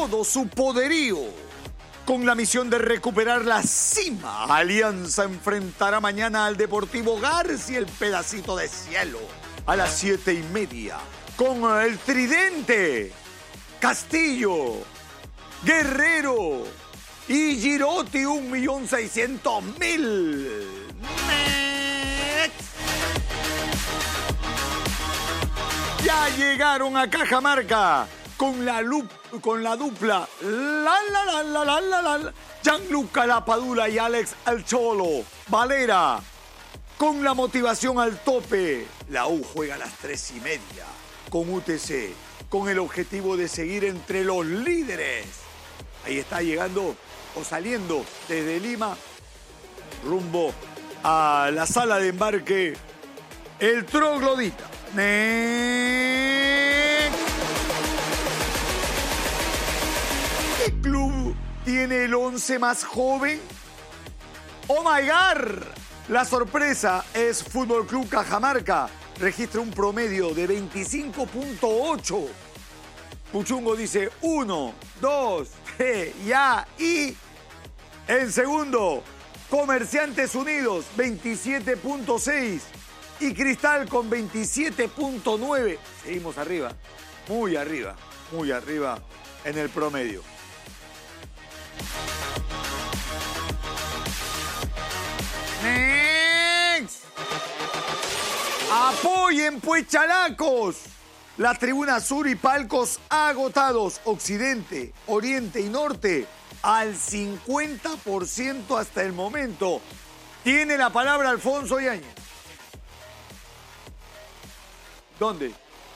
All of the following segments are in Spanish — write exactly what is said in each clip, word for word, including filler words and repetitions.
todo su poderío. Con la misión de recuperar la cima, Alianza enfrentará mañana al Deportivo García, el pedacito de cielo, a las siete y media, con el tridente Castillo, Guerrero y Girotti, un millón seiscientos mil. Ya llegaron a Cajamarca con la, lup, con la dupla la la la la la la la Gianluca Lapadula y Alex El Cholo Valera. Con la motivación al tope, la U juega a las tres y media con U T C, con el objetivo de seguir entre los líderes. Ahí está llegando o saliendo desde Lima rumbo a la sala de embarque el troglodita. ¿Qué club tiene el once más joven? ¡Oh my God! La sorpresa es Fútbol Club Cajamarca. Registra un promedio de veinticinco punto ocho. Puchungo dice uno, dos, tres, ya, y en segundo, Comerciantes Unidos, veintisiete punto seis. Y Cristal con veintisiete punto nueve. Seguimos arriba, muy arriba, muy arriba en el promedio. Next. Apoyen pues, chalacos. Las tribunas sur y palcos agotados, occidente, oriente y norte, al cincuenta por ciento hasta el momento. Tiene la palabra Alfonso Yáñez. ¿Dónde?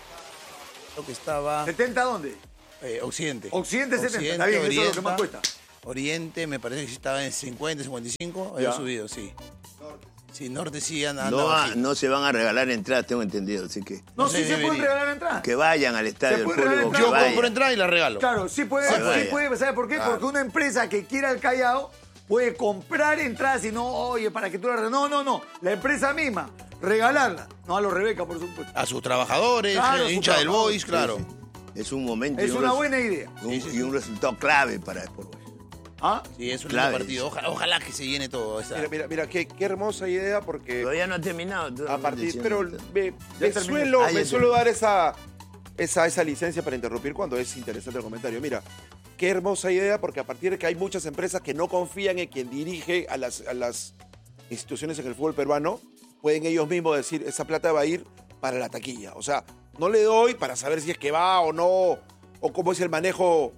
Lo que estaba... ¿setenta dónde? Eh, occidente. Occidente, Occidente, setenta. Está bien, Oriente, eso es lo que más cuesta. Oriente, me parece que sí estaba en cincuenta, cincuenta y cinco. Había subido, sí. Norte. Sí, norte sí anda. No, va, no se van a regalar entradas, tengo entendido, así que... No, No sí se se debería. pueden regalar entradas. Que vayan al estadio, Se el puede público regalar que Yo vaya. compro entrada y la regalo. Claro, sí puede, Se sí vaya. puede, ¿sabe por qué? Claro. Porque una empresa que quiera el Callao puede comprar entradas y no, oye, para que tú la regales. No, no, no. La empresa misma, regalarla. No a los Rebeca, por supuesto. A sus trabajadores, Claro, hincha sus del trabajadores. Boys, claro. Sí, sí. Es un momento Es y un una resu- buena idea. un- Sí, sí, y sí. un resultado clave para Sport Boys. ¿Ah? Sí, es un Clave. lindo partido. Ojalá, ojalá que se llene todo. Esa... Mira, mira, mira, qué, qué hermosa idea porque Todavía no ha terminado. a partir, pero me, Ya me terminé. suelo, Ah, ya me suelo terminé. dar esa, esa, esa licencia para interrumpir cuando es interesante el comentario. Mira, qué hermosa idea porque a partir de que hay muchas empresas que no confían en quien dirige a las, a las instituciones en el fútbol peruano, pueden ellos mismos decir, esa plata va a ir para la taquilla. O sea, no le doy para saber si es que va o no, o cómo es el manejo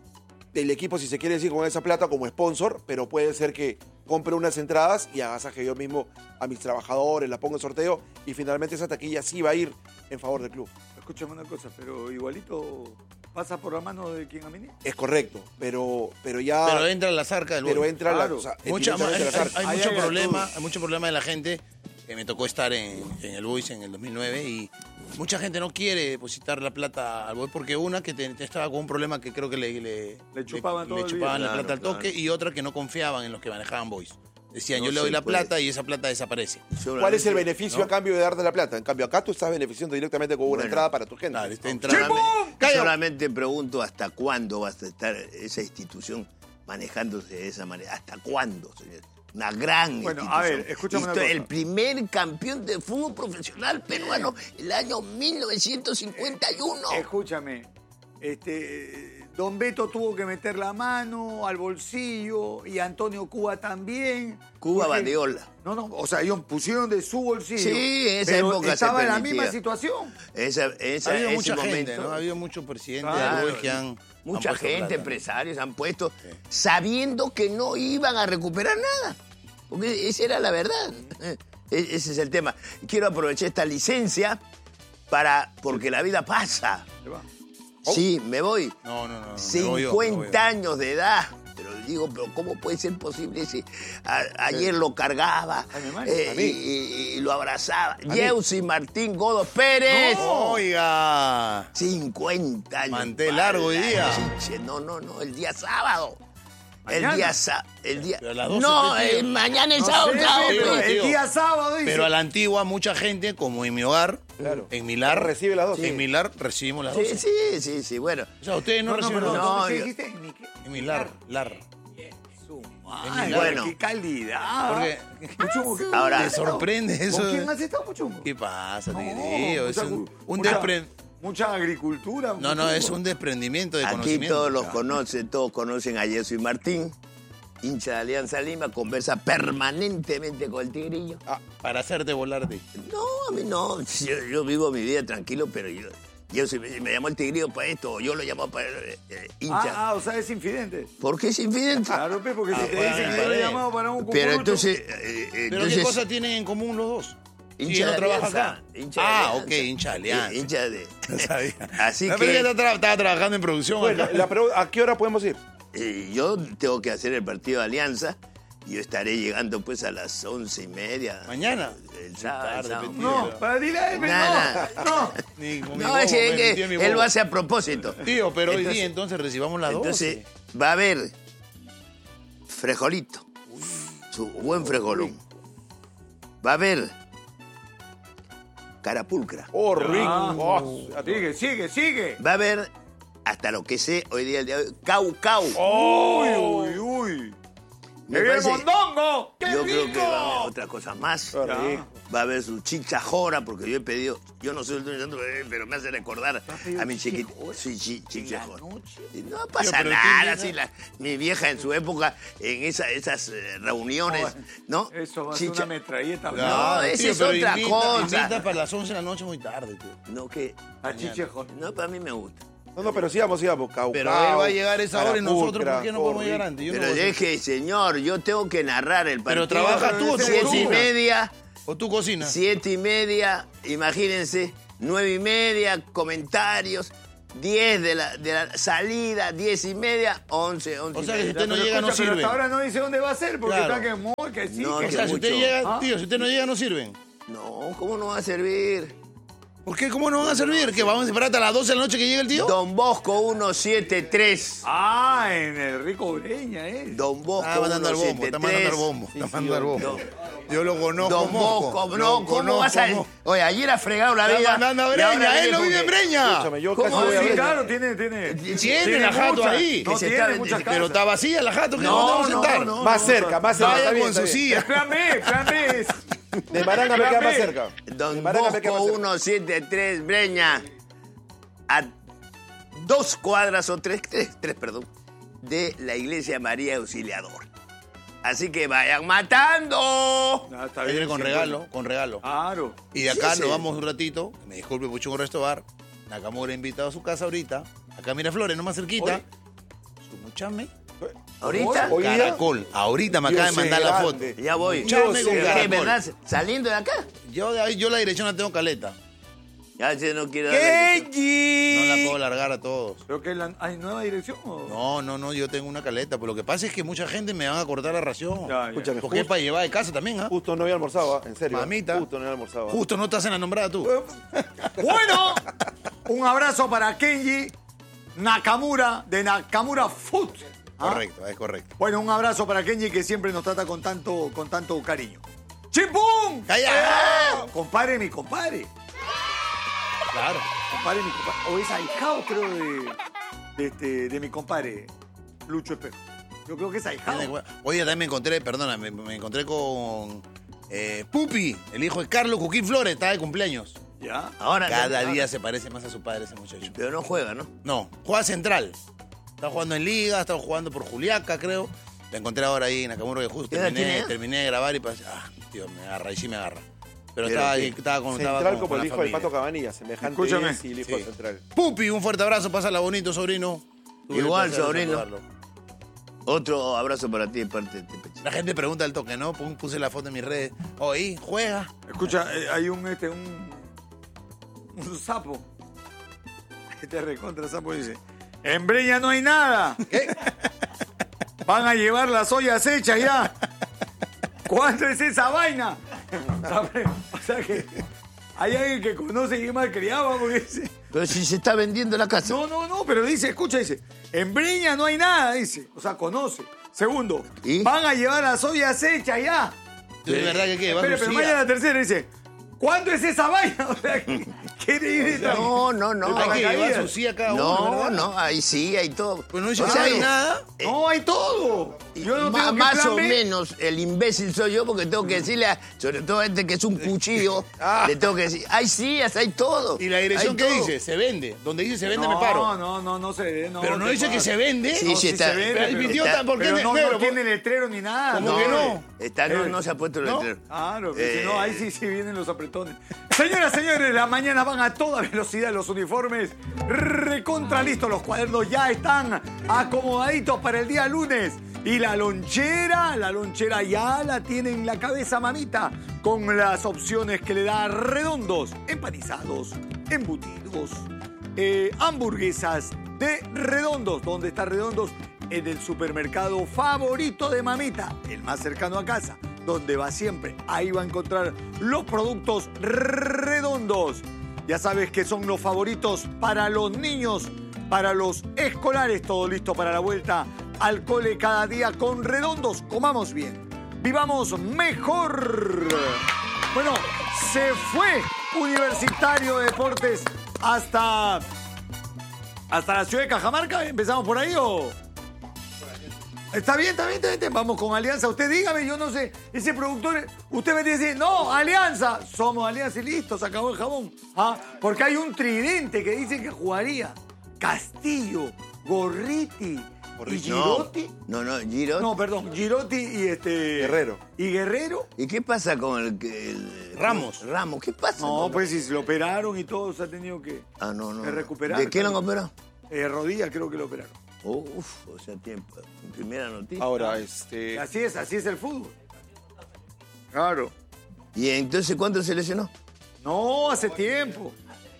del equipo, si se quiere decir, con esa plata como sponsor, pero puede ser que compre unas entradas y agasaje yo mismo a mis trabajadores, la pongo en sorteo y finalmente esa taquilla sí va a ir en favor del club. Escúchame una cosa, pero igualito pasa por la mano de quien administra. Es correcto, pero, pero ya... Pero entra en la zarca del pero Boys. entra Claro. la... O sea, Mucha, hay, directamente la hay- zarca. hay Ahí mucho hay problema, todo. hay mucho problema de la gente. Que me tocó estar en, en el Boys en el dos mil nueve y mucha gente no quiere depositar la plata al Boys porque una que te, te estaba con un problema que creo que le, le, Le chupaban todo le el chupaban día. la Claro, plata al toque claro. y otra que no confiaban en los que manejaban Boys. Decían, No yo le doy se la puede. plata y esa plata desaparece. ¿Cuál es el beneficio ¿no? a cambio de darte la plata? En cambio, acá tú estás beneficiando directamente con una Bueno. entrada para tu gente. Claro, esta ¿no? entrada- Solamente, Calla. solamente pregunto hasta cuándo va a estar esa institución manejándose de esa manera. ¿Hasta cuándo, señor? Una gran Bueno, institución. a ver, escúchame una Esto es cosa. el primer campeón de fútbol profesional peruano el año mil novecientos cincuenta y uno. Escúchame, este, Don Beto tuvo que meter la mano al bolsillo y Antonio Cuba también. Cuba porque- Bandeola. No, no, o sea, ellos pusieron de su bolsillo. Sí, en esa pero época se estaba en la permitía. misma situación. Esa, esa, Ha habido ese mucha momento, gente, ¿no? Ha habido muchos presidentes Claro. del Boys que han... Mucha han puesto gente, plata. empresarios, han puesto sabiendo que no iban a recuperar nada. Porque esa era la verdad. E- Ese es el tema. Quiero aprovechar esta licencia para porque la vida pasa. Se va. Sí, me voy. No, no, no. no, me voy yo, me voy cincuenta yo. años de edad. Pero digo, pero ¿cómo puede ser posible si a- ayer lo cargaba A mi madre, eh, a mí. y, y- y lo abrazaba? mí. Yeusi Martín Godo Pérez. Oiga. cincuenta años. Mantel largo hoy padre. día. Sí, No, no, no, el día sábado. Mañana. El día sábado. El día... Pero a las doce, No, pe, tío. eh, mañana es No sábado. sé, sábado, pero pe. tío. el día sábado dice. Pero a la antigua, mucha gente, como en mi hogar, Claro. en Milar, Recibe las doce. en Milar recibimos las Sí, doce. sí, sí, sí, bueno. O sea, ustedes no, No, no, reciben pero las no, doce. no, ¿qué yo- dijiste? ¿Ni qué? En Milar, Lar. Ay, Bueno. qué calidad. Porque Puchungo, ¿qué- Ahora- ¿qué te has estado? sorprende eso. ¿Con quién has estado, Puchungo? ¿Qué pasa, No, Tigrillo? Es mucha- un, un mucha- despre- Mucha agricultura. No, no, Puchungo. es un desprendimiento de Aquí conocimiento. todos los conocen, todos conocen a Yeso y Martín, hincha de Alianza Lima, conversa permanentemente con el Tigrillo. Para hacerte volar de... No, a mí no, yo, yo vivo mi vida tranquilo, pero yo, yo si me, me llamó el Tigrillo para esto, o yo lo llamo para eh, eh, hincha. Ah, ah, o sea, es infidente. ¿Por qué es infidente? Claro, pe, porque Ah, si te bueno, dicen que yo le he vale. llamado para un Pero cucurucho, entonces, eh, eh, ¿Pero entonces qué cosa tienen en común los dos? hincha Si él no de trabaja Alianza, acá. hincha de Ah, Alianza. ok, hincha de Alianza. Eh, hincha de... No sabía. Así No, que- pero ella estaba, estaba trabajando en producción. Bueno, acá. la pregu- ¿a qué hora podemos ir? Eh, yo tengo que hacer el partido de Alianza y yo estaré llegando pues a las once y media. ¿Mañana? El Muy sábado, el tarde, sábado. pe, No, tío. para dile a él, pe, Nada. no, no. Ni con mi No, bobo, es que, me que metí en mi él bobo. lo hace a propósito. Tío, pero hoy Entonces- día entonces recibamos las Entonces doce. va a haber frijolito, su buen frijolón. Va a haber carapulcra. Oh, rico. Ah, Oh, a todo. sigue, sigue, sigue. Va a haber, hasta lo que sé hoy día, el día de hoy, cau cau. Uy, uy, uy. Me ¡El parece- mondongo! ¡Qué Yo creo rico! que va a haber otra cosa más. Qué rico. Va a haber su chichajora, porque yo he pedido, yo no soy el dueño de tanto, pero me hace recordar a mi chiquita. Sí, sí, chichajora. Y no pasa pero nada, ¿quién si la- mi vieja en su época, en esa- esas eh, reuniones, ¿no? Eso va a ser Chicha- una metralleta. No, esa es pero otra invita- cosa. Invita para las once de la noche muy tarde, tío. No, que, A chichejo. no, para mí me gusta. No, no, pero sigamos, sigamos. Cau, Pero cau, él va a llegar a esa hora y nosotros, carapulcra, ¿por qué no oh, podemos llegar rico. antes? Yo no Pero voy a- deje, señor, yo tengo que narrar el partido. Pero trabaja tú o tú Siete y cocinas. media, ¿O tú cocinas? siete y media, imagínense, nueve y media, comentarios, diez de la, de la salida, diez y media, once, once O y sea que si media. usted no Pero llega, no escucha, pero sirve. hasta ahora no dice dónde va a ser, porque Claro. está que muy, que sí, No, que O sea, si usted mucho. llega, Ah. tío, si usted no llega, no sirven. No, ¿cómo no va a servir? ¿Por qué? ¿Cómo no van a servir? ¿Que vamos a esperar hasta las doce de la noche que llegue el tío? Don Bosco ciento setenta y tres. Ah, en el Rico Breña, ¿eh? Don Bosco Está mandando al bombo, está mandando al ciento setenta y tres. bombo, está mandando al bombo. Yo lo conozco, Don mojo. Bosco, Lo no, ¿cómo conozco, vas a...? mojo. Oye, ayer ha fregado la Está vida. mandando a y ahora Breña, viene él no con vive en que- Breña. Escúchame, yo ¿Cómo casi va a voy a Sí, decir? ver. claro, tiene, tiene. Tiene la jato mucha, ahí. No Que se tiene está- muchas que- Pero casas. está vacía la jato, que No, no, vamos a no, sentar. no, Más cerca, más cerca. Vaya está bien, con está su bien. silla. Plan B, plan B. De Maranga me queda más Plan B. cerca. Don De Maranga me queda más Bosco cerca. ciento setenta y tres, Breña, a dos cuadras o tres, tres, tres, perdón, de la iglesia María Auxiliador. Así que vayan matando. Ah, está Ahí bien, viene con siempre. regalo, con regalo. Claro. Y de acá Sí, nos sí. vamos un ratito. Me disculpe, Puchungo Restobar. Nakamura ha invitado a su casa ahorita. Acá Miraflores, no más cerquita. Hoy. Su muchame. ¿Ahorita? Hoy día- Caracol. Ahorita me acaba de Dios mandar la foto. grande. Ya voy. Chame con ¿Qué, caracol. verdad? ¿Saliendo de acá? Yo, de ahí- yo la dirección la tengo caleta. Ya si no quiero darle- No la puedo largar a todos. ¿Pero que la, hay nueva dirección o...? No, no, no, yo tengo una caleta. Pero lo que pasa es que mucha gente me van a cortar la ración. Ya, ya. Escúchame, Porque es para llevar de casa también, ¿ah? Justo no había almorzado, ¿ah? En serio. Mamita. Justo no había almorzado. ¿ah? Justo no estás en la nombrada tú. Bueno, un abrazo para Kenji Nakamura de Nakamura Food. ¿Ah? Correcto, es correcto. Bueno, un abrazo para Kenji que siempre nos trata con tanto, con tanto cariño. ¡Chimpum! ¡Calla! Compadre, mi compadre. Claro. Compadre, mi compadre. O es ahijado, creo, de, de, este, de mi compadre, Lucho Espejo. Yo creo que es ahijado. Oye, también me encontré, perdona, me, me encontré con eh, Pupi, el hijo de Carlos Cuquín Flores, está de cumpleaños. ¿Ya? Ahora Cada ya- día se parece más a su padre ese muchacho. Pero no juega, ¿no? No, juega central. Está jugando en Liga, está jugando por Juliaca, creo. La encontré ahora ahí en Nakamura, que justo ¿Qué edad terminé, tiene? terminé de grabar y pasé. Ah, tío, me agarra, y sí me agarra. Pero, Pero estaba, qué ahí, estaba con, estaba Central con- como con el la hijo del familia. Pato Cabanilla, semejante Escúchame. es y el hijo Sí. de Central. Pupi, un fuerte abrazo, pásala bonito, sobrino. Tuve el Igual, placer de sobrino. saludarlo. Otro abrazo para ti de parte de Tepeche. La gente pregunta al toque, ¿no? Pum- Puse la foto en mis redes. Oye, juega. Escucha, eh, hay un, este, un, un sapo. Este recontra sapo dice, en Breña no hay nada. Van a llevar las ollas hechas ya. ¿Cuánto es esa vaina? ¿Sabe? O sea que hay alguien que conoce y es malcriado, porque dice, Pero si se está vendiendo la casa. no, no, no, pero dice, escucha, dice, en Breña no hay nada, dice. O sea, conoce. Segundo, ¿Y? van a llevar las ollas hechas ya. ¿De verdad que qué? ¿Va Pero, pero Lucía? vaya la tercera y dice, ¿cuándo es esa vaina? O sea, quiere ir de No, no, no. ¿Hay que paracaídas. llevar su silla cada uno, No, verdad? no, ahí sí, hay todo. Pues no dice O que sea, no hay eh, nada. No, hay todo. Yo no Ma- tengo que más plan o B. menos el imbécil soy yo porque tengo que decirle, a, sobre todo a este que es un cuchillo, Ah. le tengo que decir, hay sillas, hay todo. ¿Y la dirección hay qué todo. dice? Se vende. Donde dice se vende no, me paro. No, no, no, no se ve. No, Pero no te dice que paras. se vende. Sí, No, sí sí está. se vende, Pero el pero- idiota, ¿por qué Pero es no, negro? no tiene letrero ni nada. ¿Cómo no. que no? Está, no, no se ha puesto el ¿No? letrero. Claro, pero si Eh, no, ahí sí, sí vienen los apretones. Señoras, señores, las mañanas van a toda velocidad los uniformes. Recontra listos, los cuadernos ya están acomodaditos para el día lunes. Y la lonchera, la lonchera ya la tiene en la cabeza, mamita, con las opciones que le da redondos, empanizados, embutidos, eh, hamburguesas de redondos. ¿Dónde está redondos? En el supermercado favorito de mamita, el más cercano a casa, donde va siempre. Ahí va a encontrar los productos redondos. Ya sabes que son los favoritos para los niños, para los escolares, todo listo para la vuelta al cole cada día con redondos. Comamos bien, vivamos mejor. Bueno, se fue Universitario de Deportes hasta, hasta la ciudad de Cajamarca. ¿Empezamos por ahí o...? Está bien, está bien, está bien. Vamos con Alianza. Usted dígame, yo no sé. Ese productor, usted me dice, no, Alianza. Somos Alianza y listo, se acabó el jabón. ¿Ah? Porque hay un tridente que dice que jugaría Castillo, Gorriti y Girotti. No, no, no, Girotti. No, perdón, Girotti y este... Guerrero. Y Guerrero. ¿Y qué pasa con el, que- el- Ramos. Ramos, ¿qué pasa? No, pues si se lo operaron y todo, se ha tenido que, Ah, no, no. que no. recuperar. ¿De qué lo han operado? Eh, rodilla creo que lo operaron. Oh, uf, o sea, tiempo. Primera noticia. Ahora, este. Así es, así es el fútbol. Claro. ¿Y entonces cuánto se lesionó? No, hace tiempo.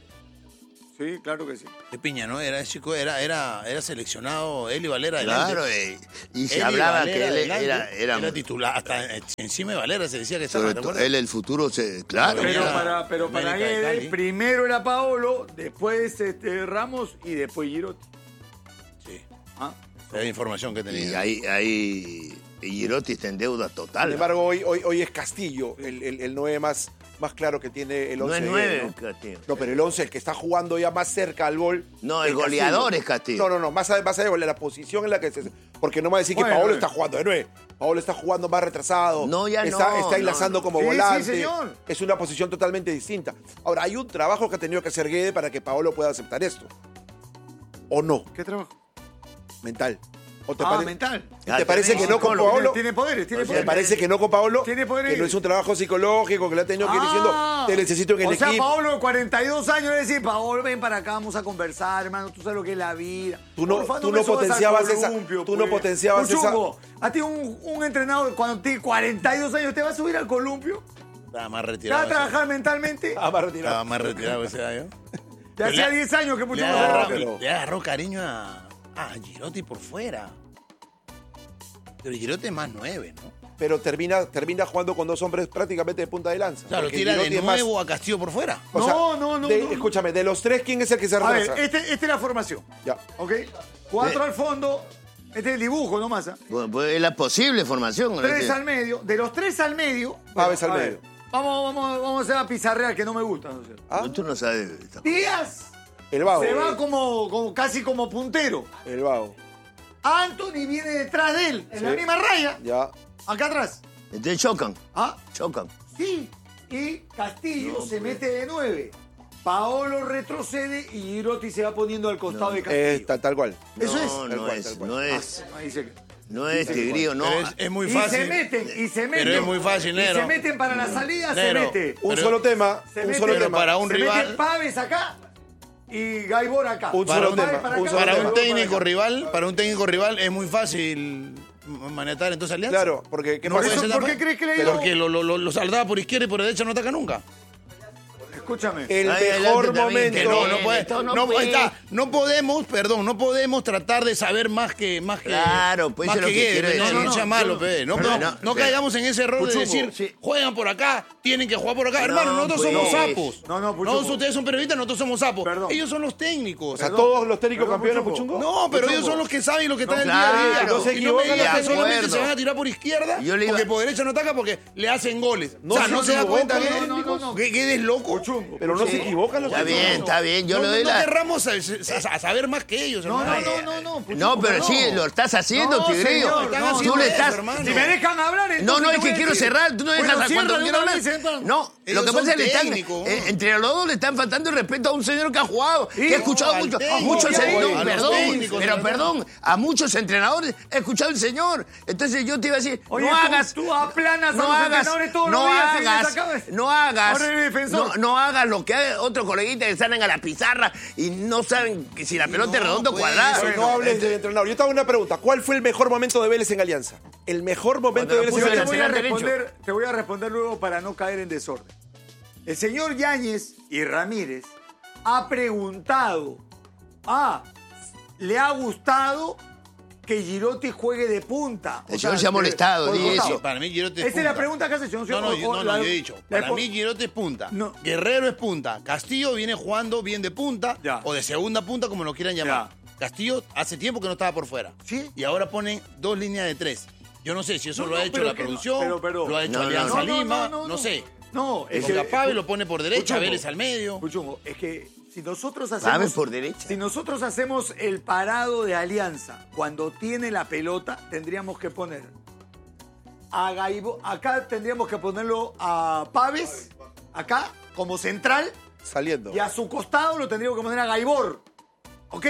Sí, claro que sí. De piña, ¿no? Era chico, era, era, era seleccionado Eli Valera Claro, adelante. eh, y se Eli hablaba Valera que él adelante, era, era, era titular, hasta encima de Valera se decía que estaba, sobre ¿te todo, acuerdas? él el futuro, se, claro. Pero Venía para, pero para América de él, Cali. primero era Paolo, después este, Ramos y después Girotti. Sí, Ah, era la información que Y tenía. ahí, ahí Girotti está en deuda total. Sin embargo, hoy, hoy, hoy es Castillo, el, el, el nueve más, más claro que tiene el no once. es de- nueve, ¿no? Castillo. No, pero el once, el que está jugando ya más cerca al gol. No, es el goleador es Castillo. No, no, no, más allá, más allá de la posición en la que se. Porque no me va a decir que Bueno, Paolo bueno. está jugando de nueve. Paolo está jugando más retrasado. No, ya está, no, Está no, enlazando no. como Sí, sí, volante. señor. Es una posición totalmente distinta. Ahora, hay un trabajo que ha tenido que hacer Guede para que Paolo pueda aceptar esto. ¿O no? ¿qué trabajo? Mental. ¿O te Ah, pare- mental. ¿Te Ah, parece tiene que no con psicólogo, Paolo? Tiene poderes, tiene O sea, ¿Te poderes. parece que no con Paolo? Tiene poderes. Que no es un trabajo psicológico, que le ha tenido que ir diciendo, Ah. te necesito en el o sea, equipo. Paolo, cuarenta y dos años, le decir, Paolo, ven para acá, vamos a conversar, hermano, tú sabes lo que es la vida. Tú no- Porfa, tú me no subas al potenciabas esa- columpio, tú no pues. potenciabas Un esa- chungo, a ti un, un entrenador cuando tiene cuarenta y dos años te va a subir al columpio, Estaba más te va retirado. a trabajar mentalmente. Ah, va a retirar. Estaba más retirado ese año. Te hacía le- diez años que mucho Le más agarró, rápido. le agarró cariño a, a Girotti por fuera. Pero Girotti es más nueve, ¿no? Pero termina, termina jugando con dos hombres prácticamente de punta de lanza. Claro, Porque tira de Girotti es más- nuevo a Castillo por fuera. o sea, No, no, no, de- no. Escúchame, de los tres, ¿quién es el que se A ver, retrasa? este, esta es la formación, Ya. ¿ok? Cuatro Eh. al fondo, este es el dibujo nomás, ¿ah? Bueno, pues es la posible formación. ¿no? Tres Que- al medio, de los tres al medio. Paves al a ver, medio. Vamos, vamos, vamos a hacer a pizarrear que no me gusta. ¿no es cierto? ¿Ah? Tú no sabes. esta- Díaz El vago. se va como, como casi como puntero. El vago. Anthony viene detrás de él, en la Sí. misma raya, Ya. acá atrás. Entonces chocan, ¿Ah? chocan. Sí. Y Castillo se mete de nueve. Paolo retrocede y Girotti se va poniendo al costado de Castillo. Eh, tal, tal cual. Eso no, es. No, Tal cual, es, tal cual. no Ah, es, ahí se- no es tigrío, no. Pero es, es muy y fácil. se meten, y se meten. Pero es muy fácil, Y Nero. se meten para la salida, Nero. se mete. Un Pero- solo tema. Se un mete- solo pero tema. para un se rival- mete Paves acá y Gaibor acá. Un Para solo un- tema. Paves para Un acá, solo Para tema. un Gaibor técnico acá. rival, para un técnico rival es muy fácil manejar entonces alianza. Claro, porque ¿qué No pasa? puede ser ¿Por la- qué crees que le Pero digo? que lo, lo, lo, lo saldaba por izquierda y por derecha no ataca nunca. escúchame. El Ay, mejor adelante, momento. Que no, no, puede, Esto no no, puede. está, no podemos, perdón, no podemos tratar de saber más que más que Claro, pues más eso es lo que Guedes, quiero no, no, decir. no sea No, malo, no, pe. no, pero no, no, no pero- caigamos en ese error de Puchungo, decir, sí. juegan por acá, tienen que jugar por acá. No, Hermano, nosotros pues. somos sapos. No, no, Puchungo. Todos ustedes son periodistas, nosotros somos sapos. Perdón. Ellos son los técnicos. O sea, Perdón. todos los técnicos Perdón, campeones, Puchungo. Puchungo. No, pero Puchungo. ellos son los que saben lo que está No, en el día a día. claro. No se y no me equivocan, digas de que solamente acuerdo. se van a tirar por izquierda Yo le iba- porque por derecha no ataca porque le hacen goles. No o sea, se no se da equivocan, cuenta que no, no, no, no. que Guedes loco. Puchungo. Pero no Sí. se equivocan los Está técnicos. bien, está bien. Yo no, le doy no la... querramos a, a- a saber más que ellos, No, no, hermano. no, no, no. Puchungo, No, pero sí, lo estás haciendo, No, Tigrillo. señor, Están no, haciendo Tú le eso, estás... hermano. Si me dejan hablar, No, entonces no, te es voy que a quiero decir. cerrar. Tú no dejas Bueno, a cuando cierra de quiero una hablar. vez, hermano. No, Ellos lo que son pasa es que le están, técnicos. eh, entre los dos le están faltando el respeto a un señor que ha jugado, que he no, escuchado al mucho, técnico, muchos, ya, no, a los perdón, técnicos, pero ¿no? perdón, a muchos entrenadores he escuchado el señor. Entonces yo te iba a decir, Oye, no tú- hagas, tú aplanas a no los hagas, entrenadores todos no los días y hagas, les acabas- no hagas, Ahora eres defensor. no, no hagas lo que hace otros coleguitas que salen a la pizarra y no saben que si la pelota es no, redonda o pues, cuadrada. Pero no hables del entrenador. Yo te hago una pregunta. ¿Cuál fue el mejor momento de Vélez en Alianza? El mejor momento Cuando de lo Vélez puso en Te en Alianza. voy, a lateral derecho. responder, te voy a responder luego para no caer en desorden. El señor Yáñez y Ramírez ha preguntado, ah, ¿le ha gustado que Girotti juegue de punta? El señor se ha molestado, por di costado. eso. Para mí Girotti es Esa es la punta. pregunta que hace el señor. No, no, o- yo, o no, la- no, yo he dicho. la- Para mí Girotti es punta. No. Guerrero es punta. Castillo viene jugando bien de punta Ya. o de segunda punta, como lo quieran llamar. Castillo hace tiempo que no estaba por fuera. ¿Sí? Y ahora pone dos líneas de tres. Yo no sé si eso No, lo no, ha hecho pero la que no, producción, pero, pero- lo ha hecho No, no, Alianza no, no, Lima, no, no, no. sé. No, es Porque que... a Pavel lo pone por derecha, Puchungo, Vélez al medio. Puchungo, es que si nosotros hacemos... Pavel por derecha. Si nosotros hacemos el parado de Alianza cuando tiene la pelota, tendríamos que poner a Gaibo, acá tendríamos que ponerlo a Paves, acá, como central, Saliendo. y a su costado lo tendríamos que poner a Gaibor. ¿Ok?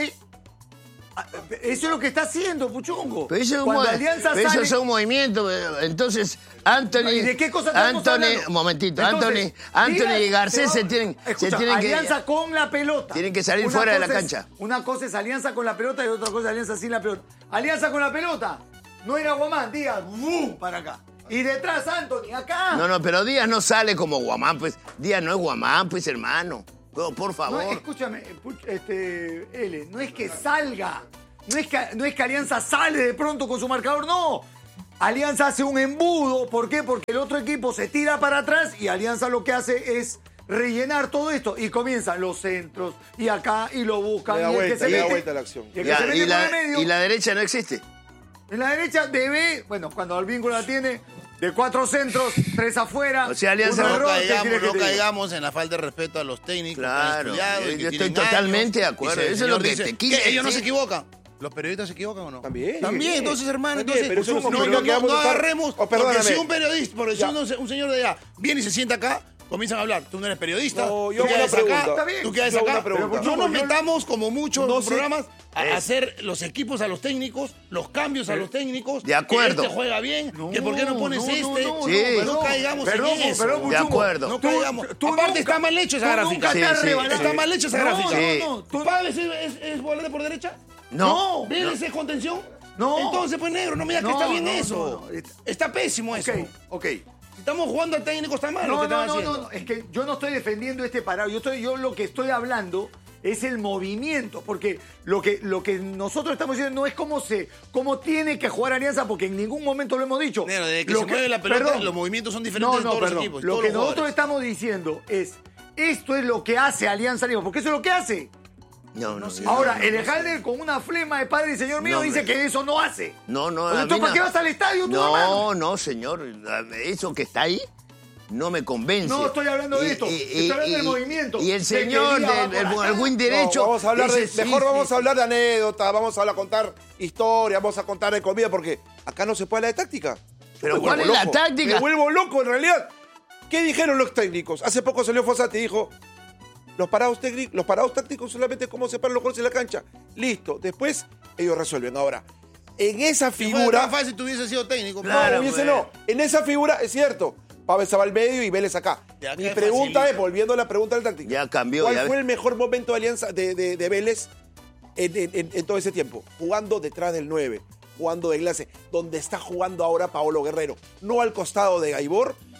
Ah, Eso es lo que está haciendo, Puchungo. Pero eso es un, Cuando mo- Alianza pero eso sale... es un movimiento. eh, Entonces, Anthony. ¿Y de qué cosa estamos Anthony, hablando? un momentito. Entonces, Anthony, Anthony diga- y Garcés se se va- tienen, se Escucha, tienen que. Alianza con la pelota. tienen que salir Una fuera de la cosa es- cancha. Una cosa es alianza con la pelota y otra cosa es alianza sin la pelota. Alianza con la pelota. No era Guamán, diga, ¡bum! Para acá. Y detrás Anthony, acá. No, no, pero Díaz no sale como Guamán, pues. Díaz no es Guamán, pues, hermano. Oh, por No, favor. escúchame, Puch- este, L, no es que salga. No es que, no es que Alianza sale de pronto con su marcador, no. Alianza hace un embudo. ¿Por qué? Porque el otro equipo se tira para atrás y Alianza lo que hace es rellenar todo esto y comienzan los centros y acá y lo buscan. Le da y el que vuelta, se le da mete- vuelta la acción. Y el que Ya, se mete y, por la, el medio. y la derecha no existe. En la derecha debe, bueno, cuando Alvínculo la tiene, de cuatro centros, tres afuera. O sea, Alianza un no No error, ¿qué caigamos, quieres que no te diga? caigamos en la falta de respeto a los técnicos. que han Claro, estudiado y yo que estoy tienen totalmente años. de acuerdo. Dice el Eso es lo señor, que dice, te quise ¿qué? Ellos no se decir. equivocan. ¿Los periodistas se equivocan o no? También. También, entonces, hermano, También, entonces, pero eso no no, significa no, que vamos no a estar- agarremos, Oh, porque perdóname. si un periodista, por decir Ya. un, un señor de allá, viene y se sienta acá, comienzan a hablar. Tú no eres periodista, No, yo tú hago quedas una acá, pregunta. Está bien. tú quedas Yo hago acá. una pregunta. Pero no nos Yo- metamos, como muchos No sé. programas, a Es- hacer los equipos a los técnicos, los cambios a los técnicos. De acuerdo. Que este juega bien, que por qué no pones no, este. no, Sí. No, no caigamos Perdón, en eso. perdón, De Puchungo. acuerdo. No Tú- caigamos. tú Aparte nunca- está mal hecho esa tú gráfica. nunca te Sí, has sí. rebalado. Está mal hecha esa No, gráfica. Sí. No, no, tú- ¿Paves es, es, es volante por derecha? No. ¿Vélez es contención? No. Entonces, pues, negro, no me digas No, que está bien no, eso. no, no. Está pésimo eso. Ok, ok. Si estamos jugando al técnico, está mal lo No, que no, están no, haciendo. no, no, es que yo no estoy defendiendo este parado. Yo, estoy, yo lo que estoy hablando es el movimiento, porque lo que, lo que nosotros estamos diciendo no es cómo se, cómo tiene que jugar Alianza, porque en ningún momento lo hemos dicho. Negro, desde que Lo se mueve la pelota, perdón. los movimientos son diferentes No, en no, todos perdón. los equipos. Lo todos que los nosotros jugadores. estamos diciendo es, esto es lo que hace Alianza Lima, porque eso es lo que hace. No, no, no. Ahora, el Ejalder con una flema de padre y señor mío No, dice hombre. que eso no hace. No, no. Pues a entonces, mí ¿para no. qué vas al estadio tú, hermano? No, no, señor. Eso que está ahí no me convence. No estoy hablando de esto. Estoy hablando del movimiento. Y el De señor que diga, del va por el acá. buen derecho. No, vamos a hablar de, ese sí, mejor sí, vamos sí. a hablar de anécdotas, vamos a hablar- contar historias, vamos a contar de comida, porque acá no se puede hablar de táctica. Pero Me ¿cuál vuelvo es la loco. táctica? Me vuelvo loco en realidad. ¿Qué dijeron los técnicos? Hace poco salió Fossati y dijo, los parados técnicos, los parados tácticos solamente cómo se paran los goles en la cancha. Listo, después ellos resuelven. Ahora, en esa Si fuera figura... tan fácil, tú hubieses sido técnico. Claro, pero- no, hubiese pues. no. En esa figura, es cierto, Pavel estaba al medio y Vélez acá. De acá Mi es pregunta facilito. es, volviendo a la pregunta del táctico. Ya cambió, ¿Cuál ya fue ves. el mejor momento de alianza de, de- de Vélez en, en- en- en todo ese tiempo? Jugando detrás del nueve, jugando de enlace, donde está jugando ahora Paolo Guerrero. No al costado de Gaibor,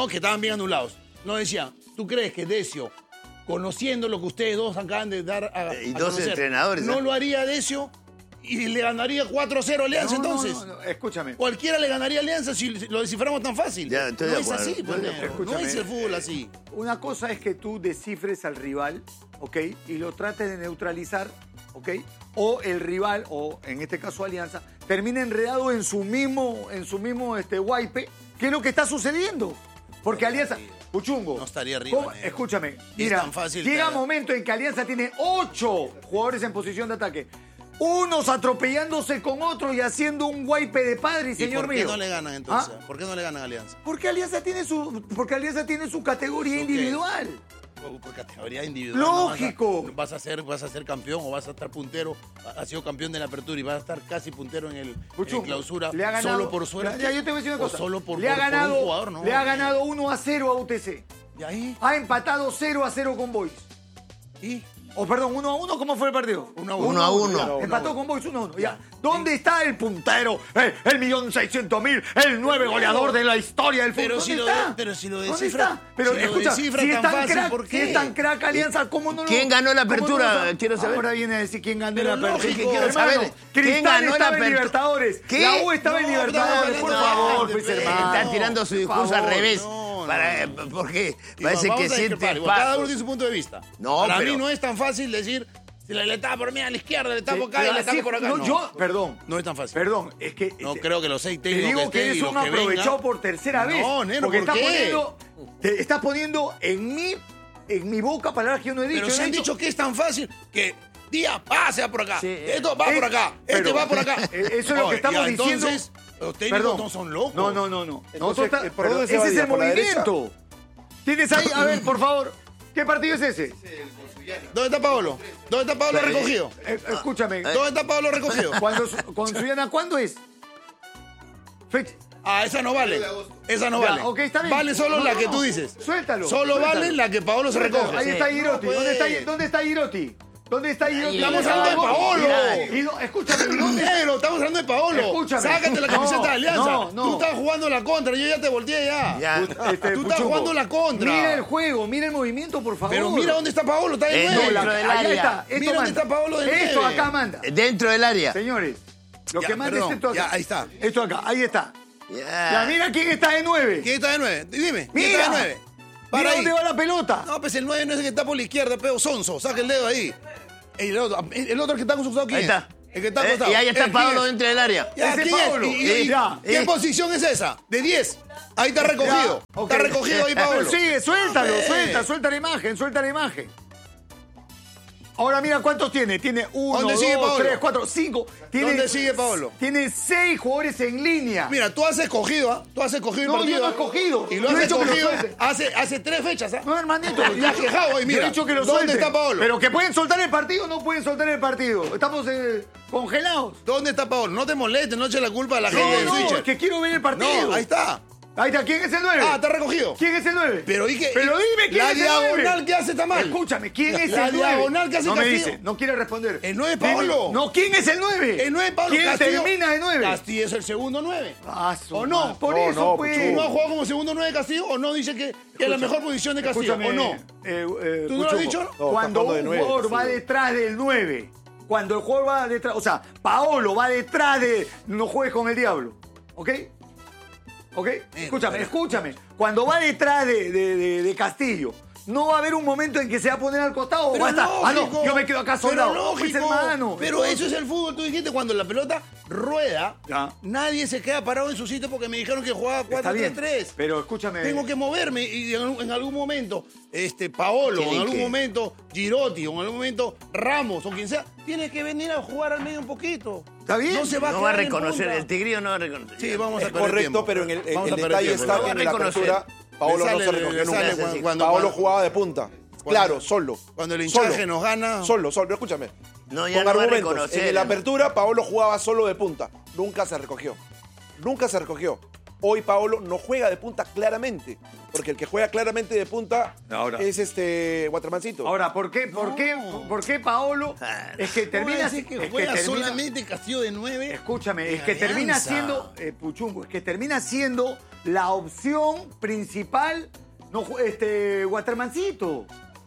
no, que estaban bien anulados. No decían, ¿tú crees que Decio, conociendo lo que ustedes dos acaban de dar a, Y a dos conocer, entrenadores, no ¿eh? lo haría Decio? Y le ganaría cuatro a cero a Alianza, No, no, entonces. no, no, escúchame. Cualquiera le ganaría a Alianza si lo desciframos tan fácil. Ya, estoy no de es acuerdo, así, estoy pues, de negro. acuerdo. No es el Escúchame. fútbol así. Una cosa es que tú descifres al rival, ¿ok? Y lo trates de neutralizar, ¿ok? O el rival, o en este caso Alianza, termina enredado en su mismo, en su mismo este, wipe. ¿Qué es lo que está sucediendo? Porque Alianza... Puchungo. No estaría arriba, ¿cómo? negro. Escúchame. Y es Mira, tan fácil llega que- un momento en que Alianza tiene ocho jugadores en posición de ataque. Unos atropellándose con otros y haciendo un wipe de padre, ¿Y señor por qué mío. no le ganan entonces? ¿Ah? ¿Por qué no le ganan a Alianza? Porque Alianza tiene su, porque Alianza tiene su categoría Ok. individual. Por, por categoría individual. no vas a- Lógico. No vas, a, ser, vas a ser campeón o vas a estar puntero. Ha sido campeón de la apertura y vas a estar casi puntero en el Puchu, en clausura. le ha ganado, solo por suerte. Ya, ya, yo te voy a decir una o cosa. solo por, le ha por- por ganado, un jugador, ¿no? le ha ganado uno a cero a U T C. ¿Y ahí? Ha empatado cero a cero con Boys. ¿Y? O perdón, uno a uno, ¿cómo fue el partido? Uno a Uno uno. a uno. Ya, uno a empató uno. con Boys uno a uno. Ya. ¿Dónde está el puntero? El, el millón seiscientos mil, el nueve goleador de la historia del fútbol. Pero ¿Dónde si lo está? de- pero si lo ¿Dónde descifra- está? Pero si lo escucha, descifra si es tan tan fácil, crack, ¿por si qué? es tan crack Alianza, ¿cómo no lo- ¿Quién ganó la cómo no apertura? lo sabe? Quiero saber. Ahora viene a decir quién ganó Pero la apertura. lógico, quiero Hermano, saber. ¿Quién Cristal ganó la estaba en apertura? Libertadores. ¿Qué? La U estaba en No, Libertadores, no, por no, favor, no, pues no, hermano. Está tirando su Por discurso al favor. revés. no, para, no. Porque Y parece vamos que a discrepar, siente igual, Cada uno pasos. tiene su punto de vista. No, Para pero- mí no es tan fácil decir si le, le tapo por mí a la izquierda, le tapo Sí, acá y le así- tapo por acá. no, No, yo, perdón. No es tan fácil. Perdón, es que... No este, creo que los seis Te técnicos digo que estén eres y los un que aprovechado vengan- por tercera vez. No, negro, porque ¿por estás qué? poniendo, te estás poniendo en mi, en mi boca palabras que yo no he dicho. Pero Yo se he han dicho que es tan fácil que Díaz pase por acá, Sí. esto va Es- por acá, este pero- va por acá. Eh, eso es lo que Oye, estamos ya, diciendo. Entonces, los técnicos no son locos. No, no, no, no. Entonces, Nosotros ta- ¿por pero dónde se va ese es Díaz? el ¿Por la movimiento. Tienes ahí, a ver, por favor, ¿qué partido es ese? ¿Dónde está Paolo? ¿Dónde está Paolo recogido? Eh, escúchame, ¿Dónde está Paolo recogido? cuando, su- con Suyana, ¿cuándo es? Fecha. Ah, esa no vale. Esa no Ya, vale. ok, está bien. Vale solo No, la no, que no. tú dices. Suéltalo. Solo suéltalo. vale la que Paolo se Suéltalo. recoge. Ahí está Sí. Girotti. No ¿Dónde, está, puede. ¿Dónde está Girotti? ¿Dónde está Girotti? Estamos hablando de Paolo. Y no- escúchame, ¿y dónde Negro, estamos hablando de Paolo. Escúchame. Sácate la No, camiseta de Alianza. no, no. Tú estás jugando la contra, yo ya te volteé ya. Ya. Este, Tú estás Puchungo, jugando la contra. Mira el juego, mira el movimiento, por favor. Pero mira dónde está Paolo, está de Eh, nueve. no, la- La- Dentro del allá área. está. Esto Mira dónde manda. está Paolo de Esto nueve. acá manda. Dentro del área. Señores, lo Ya, que manda perdón, es esto acá. ya, ahí está. Esto acá, ahí está. Ya. Ya, mira quién está de nueve. ¿Quién está de nueve? Dime, ¿quién Mira. está de nueve? Para Mira ahí. dónde va la pelota. No, pues el nueve no es el que está por la izquierda, peo sonso. Saca el dedo ahí. El otro, el otro que está con su costado, ¿quién Ahí es? está. El que está Eh, acostado. y ahí está ¿El quién Paolo es? dentro del área. Ya, Ese ¿quién es? Paolo. ¿Y- y- Eh, y- ya. ¿Qué Eh. posición es esa? De diez. Ahí está recogido. Ya, ok. Está recogido ahí, Paolo. Pero sigue, suéltalo, Eh. suelta, suelta la imagen, suelta la imagen. Ahora mira cuántos tiene. Tiene uno, ¿Dónde dos, sigue Paolo? tres, cuatro, cinco. Tiene, ¿Dónde sigue Paolo? Tiene seis jugadores en línea. Mira, tú has escogido, ¿ah? Tú has escogido No, el partido. yo no he escogido. Y lo Yo has he dicho que lo escogido suelte. hace, hace tres fechas, ¿ah? No, hermanito. Y has quejado hoy, mira. Yo he dicho que lo ¿Dónde suelten. está Paolo? Pero que pueden soltar el partido, no pueden soltar el partido. Estamos eh, congelados. ¿Dónde está Paolo? No te molestes, no eches la culpa a la gente No, del no, switcher. es que quiero ver el partido. No, ahí está. Ahí está, ¿quién es el nueve? Ah, está recogido. ¿Quién es el nueve? Pero, ¿y qué? Pero dime quién La es el nueve. diagonal que hace está mal. Escúchame, ¿quién es La el nueve? diagonal que hace No me Castillo. dice, no quiere responder. El nueve es Dime- Paolo. No, ¿quién es el nueve? El nueve, Pablo ¿Quién Castillo. termina de nueve? Castillo es el segundo nueve. Ah, su ¿O no? madre. Por No, eso, no, pues. Puchu. ¿No ha jugado como segundo nueve Castillo o no dice que, que es la mejor posición de Castillo? Escúchame, ¿O no? eh, eh, ¿Tú no lo has Puchuco, dicho? No, Cuando está jugando de un nueve, jugador va Castillo. detrás del nueve, cuando el jugador va detrás, o sea, Paolo va detrás de... No juegues con el diablo, ¿ok? ¿Ok? Escúchame, pero- escúchame. Cuando va detrás de, de- de- de Castillo, no va a haber un momento en que se va a poner al costado o Pero va a estar... Ah, no, lógico, yo me quedo acá pero soldado. lógico. Pues, hermano. Pero eso es el fútbol. Tú dijiste cuando la pelota rueda, Ya. nadie se queda parado en su sitio porque me dijeron que jugaba Está cuatro bien, tres tres. pero escúchame. Tengo que moverme y en, en algún momento, este, Paolo, o en Tiene algún que- momento, Girotti, o en algún momento, Ramos, o quien sea, tiene que venir a jugar al medio un poquito. Está bien. No se va a No va a quedar en reconocer, punta. el tigrillo no va a reconocer. Sí, vamos a Es perder correcto, tiempo. pero en el, en Vamos el a perder detalle tiempo. está Lo va que a en la reconocer. apertura Paolo Le no se sale- recogió le nunca. sale cuando- cuando- Paolo cuando- jugaba de punta. Claro, solo. Cuando el hinchaje Solo. nos gana. Solo, solo, escúchame. No, ya Con no va a argumentos. reconocer. En la apertura, Paolo jugaba solo de punta. Nunca se recogió. Nunca se recogió. Hoy Paolo no juega de punta claramente. Porque el que juega claramente de punta Ahora. es este Guatramancito. Ahora, ¿por qué, por qué, por qué Paolo? Es que termina... Termina que es que juega termina- solamente Castillo de nueve. Escúchame, es en que termina Alianza. siendo, eh, Puchungo, es que termina siendo la opción principal, no, ju- este, Watermancito.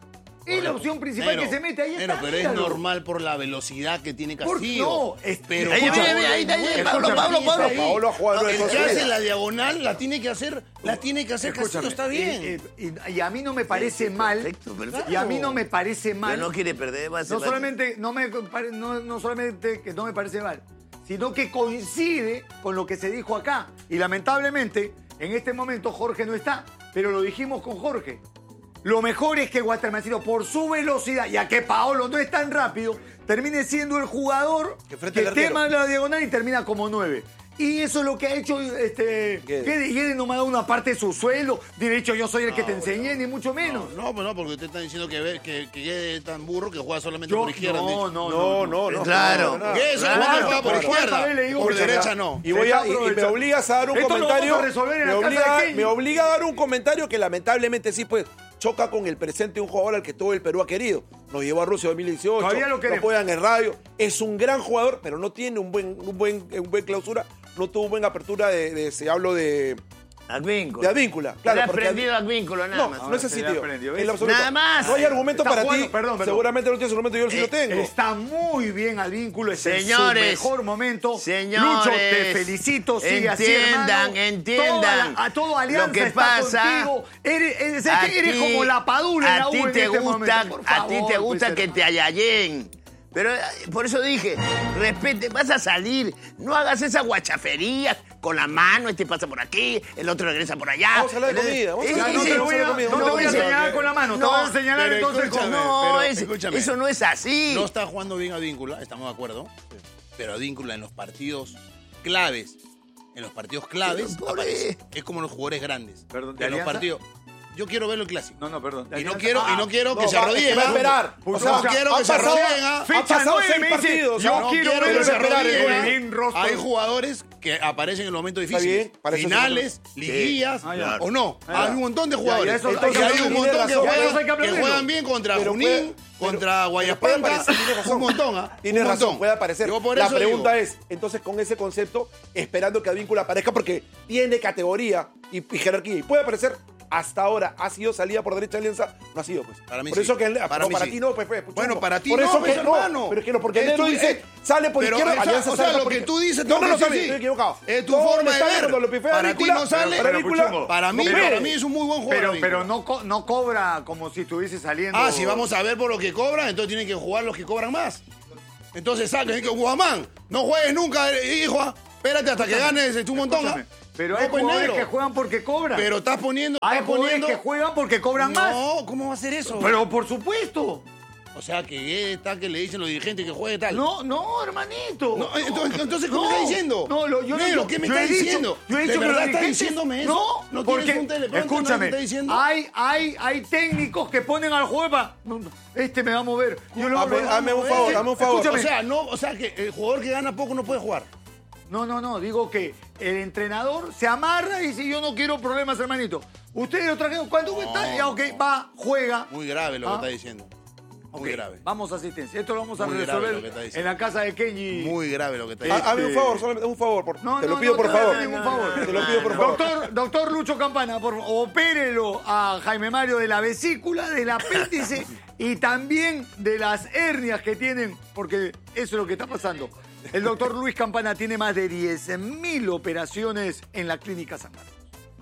Es la opción principal que se mete ahí. Bueno, está, pero es míralo. normal por la velocidad que tiene ¿Por Castillo. no? Es- pero Ahí, Paolo ahí, ahí, ahí, es ahí, bueno. Pablo, Escúchame, Pablo, Pablo, ahí. Pablo ha jugado nueve El que cosas. hace la diagonal la tiene que hacer, la tiene que hacer Castillo, está bien. Eh, eh, y, y a mí no me parece mal. perfecto, perfecto. Y a mí no me parece mal. Pero no quiere perder. va a ser- No solamente, no, me, pare- no, no solamente que no me parece mal, sino que coincide con lo que se dijo acá. Y lamentablemente, en este momento Jorge no está, pero lo dijimos con Jorge. Lo mejor es que Watermancino, por su velocidad, ya que Paolo no es tan rápido, termine siendo el jugador Que que, frente al arquero. tema la diagonal y termina como nueve. Y eso es lo que ha hecho este, Guedes. Guedes. Guedes no me ha dado una parte de su sueldo. Derecho, yo soy el que te enseñé, ni mucho menos. No, pues no, porque usted está diciendo que, ve- que, que Guedes es tan burro que juega solamente Yo- por izquierda. han no, dicho. no, No, no, no. Claro. no, no, no. Guedes Claro, solamente juega por claro. izquierda. Le digo Por que derecha se- no. Y, voy a, y- y me Aprovecha. obligas a dar un Esto lo comentario. vamos a resolver en me, la casa obliga, de Kenny. me obliga a dar un comentario que lamentablemente sí, pues, choca con el presente de un jugador al que todo el Perú ha querido. Nos llevó a Rusia dos mil dieciocho. Todavía lo queremos. No juega en el radio. Es un gran jugador, pero no tiene un buen, un buen, un buen clausura. No tuvo buena apertura de, de se hablo de, Advíncula. de Advíncula. Claro, Le ha porque aprendido Advíncula, nada No, más. no es así, se le ha tío. aprendido, En ¿ves? lo absoluto. Nada más. No hay argumento Está para jugando- ti. perdón, perdón. Seguramente no tienes su argumento, yo sí Eh, lo tengo. Está muy bien al vínculo, es en su Señores, mejor momento. señores, Lucho, te felicito, sigue así, entiendan, hermano. entiendan Toda la- a todo Alianza lo que está pasa. contigo. Eres, eres, A eres ti- como la Padula en la a U ti en te este gusta, momento, por a ti te favor, gusta pues, que te ayayen. Pero eh, por eso dije, respete, vas a salir, no hagas esa guachafería con la mano, este pasa por aquí, el otro regresa por allá. Vamos a hablar de comida, vamos a Eh, Ya, no ese- te voy a, no, no te voy a ese- señalar con la mano, te no, voy a señalar pero entonces con... escúchame. No, pero es- escúchame. eso no es así. No está jugando bien Advíncula, estamos de acuerdo. Pero Advíncula en los partidos claves, en los partidos claves, Pero por aparece. ahí. Es como los jugadores grandes. Perdón, ¿de en los Alianza? partidos. Yo quiero verlo en clásico. No, no, perdón. Y no quiero, y no quiero que No, se va- arrodillen. va a ¿ah? esperar. Pues, O sea, no quiero han que se pasado- arrodillen. ¿ah? han Fecha pasado nueve, seis me dice, partidos. yo No quiero quiero ver que el se esperar. arrodillen. ¿eh? Bien, rostro. Hay jugadores que aparecen en los momentos Está difíciles. bien, para eso Finales, se- liguillas, Ah, ya. o no. Ah, ya. Hay un montón de Ya, jugadores. ya, eso- y hay que hay un aplaudirlo. montón que Tiene razón. juegan, Ya, eso hay que que aplaudirlo. juegan bien contra Pero Junín, puede- contra pero puede Guayaspanta. aparecer, tiene razón. Un montón, ¿ah? Tienes Un razón, montón. puede aparecer. Yo por La eso pregunta digo, es, entonces con ese concepto, esperando que Advíncula aparezca porque tiene categoría y, y jerarquía y puede aparecer. Hasta ahora ha sido salida por derecha de Alianza, no ha sido, pues. Para mí por sí. eso que Para no, mí para sí. ti no, pues, pues, pues, Bueno, chungo. para ti por no, eso pues, que no, hermano. pero es que no, porque Es Negro tu- dice, eh, sale por pero, izquierda, o sea, Alianza o sea, sale lo por que izquierda. tú dices, No, tengo no, que no, está decir bien, sí. estoy equivocado. Es tu No, forma está de bien, ver. cuando lo pifea Para ti Advíncula, no sale. para Advíncula, Pero, Para mí, no para puede. mí es un muy buen jugador. Pero, Advíncula. pero no, co- no cobra como si estuviese saliendo... Ah, si vamos a ver por lo que cobran, entonces tienen que jugar los que cobran más. Entonces saquen que Guamán, no juegues nunca, eh, hijo. ah. Espérate hasta que ganes un montón. Escúchame, ah. Pero No, hay pues, jugadores negro. que juegan porque cobran. Pero estás poniendo. hay estás jugadores poniendo... que juegan porque cobran más. No, ¿cómo va a ser eso? Pero por supuesto. O sea, que está que le dicen los dirigentes que juegue tal. No, no, hermanito. No, entonces, entonces, ¿qué No, me está diciendo? No, lo, yo Negro, no, ¿qué me yo está he dicho- diciendo? Yo he ¿De dicho que verdad los está dirigentes- diciéndome eso? No, ¿No porque, tienes un teleprompter? ¿No escúchame, te está diciendo? hay, hay, hay técnicos que ponen al juego para... no, no, este me va a mover. Yo lo- Hazme- lo- hazme un lo- favor, eh, hazme un favor. escúchame. O sea, no, o sea que el jugador que gana poco no puede jugar. No, no, no, digo que el entrenador se amarra y dice, yo no quiero problemas, hermanito. Ustedes lo trajeron, cuando está, ya, ok, va, juega. Muy grave lo Ah. que está diciendo. Muy Ok, grave. Vamos a asistencia. Esto lo vamos a Muy grave lo que resolver está en diciendo. la casa de Kenji. Muy grave lo que está Eh, diciendo. Hazme un favor, solamente un favor, por, No, te no, lo pido no, por no, favor. no, ningún favor. Te lo pido por favor. Doctor, doctor Lucho Campana, por favor, opérelo a Jaime Mario de la vesícula, del apéndice y también de las hernias que tienen, porque eso es lo que está pasando. El doctor Luis Campana tiene más de diez mil operaciones en la Clínica San Marcos.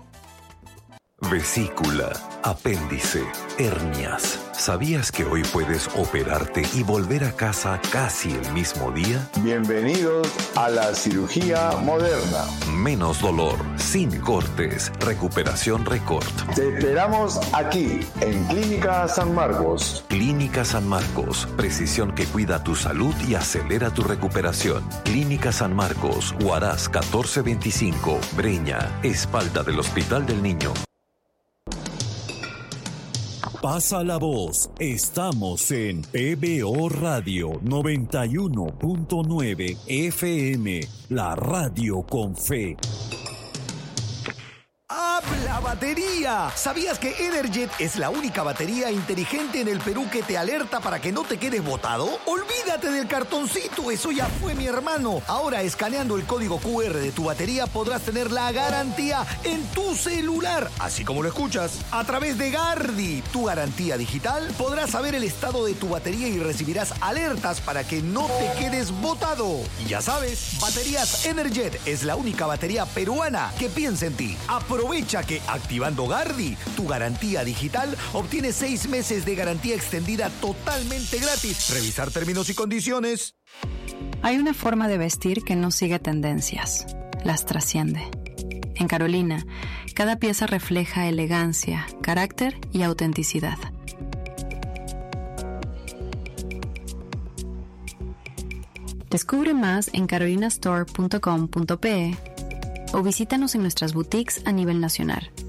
Vesícula, apéndice, hernias. ¿Sabías que hoy puedes operarte y volver a casa casi el mismo día? Bienvenidos a la cirugía moderna. Menos dolor, sin cortes, recuperación récord. Te esperamos aquí, en Clínica San Marcos. Clínica San Marcos, precisión que cuida tu salud y acelera tu recuperación. Clínica San Marcos, Huaraz catorce veinticinco, Breña, espalda del Hospital del Niño. Pasa la voz. Estamos en P B O Radio noventa y uno punto nueve F M, la radio con fe. Habla ¡La batería! ¿Sabías que Energet es la única batería inteligente en el Perú que te alerta para que no te quedes botado? Olvídate del cartoncito, eso ya fue, mi hermano. Ahora, escaneando el código cu erre de tu batería, podrás tener la garantía en tu celular, así como lo escuchas. A través de Gardi, tu garantía digital, podrás saber el estado de tu batería y recibirás alertas para que no te quedes botado. Y ya sabes, Baterías Energet es la única batería peruana que piensa en ti. Aprovecha que activando Gardi, tu garantía digital, obtienes seis meses de garantía extendida totalmente gratis. Revisar términos y condiciones. Hay una forma de vestir que no sigue tendencias, las trasciende. En Carolina, cada pieza refleja elegancia, carácter y autenticidad. Descubre más en carolinastore punto com punto pe o visítanos en nuestras boutiques a nivel nacional.